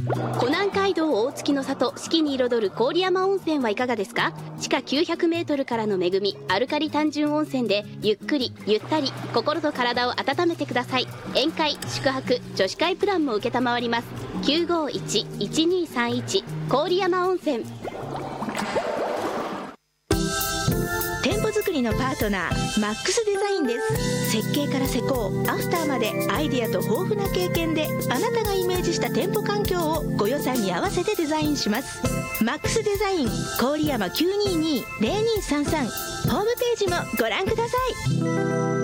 湖南街道大月の里、四季に彩る郡山温泉はいかがですか？地下900メートルからの恵み、アルカリ単純温泉でゆっくりゆったり心と体を温めてください。宴会、宿泊、女子会プランも承ります。951-1231 郡山温泉。 店舗作りのパートナー、マックスデザインです。設計から施工、アフターまでアイデアと豊富な経験で、あなたがイメージした店舗環境をご予算に合わせてデザインします。マックスデザイン郡山 922-0233、ホームページもご覧ください。